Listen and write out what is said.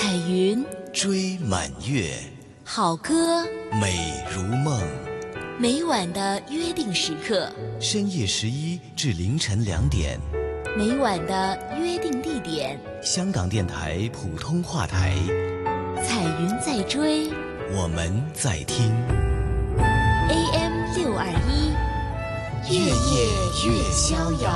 彩云追满月， 好歌， 美如梦。 每晚的约定时刻， 深夜11至凌晨2点， 每晚的约定地点， 香港电台普通话台。 彩云在追， 我们在听。 AM621，月夜越逍遥。